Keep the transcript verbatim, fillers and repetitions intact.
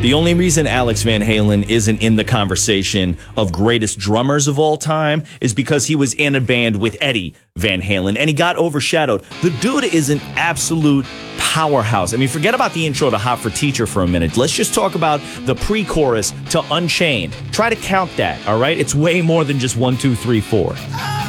The only reason Alex Van Halen isn't in the conversation of greatest drummers of all time is because he was in a band with Eddie Van Halen, and he got overshadowed. The dude is an absolute powerhouse. I mean, forget about the intro to Hot for Teacher for a minute. Let's just talk about the pre-chorus to Unchained. Try to count that, all right? It's way more than just one, two, three, four.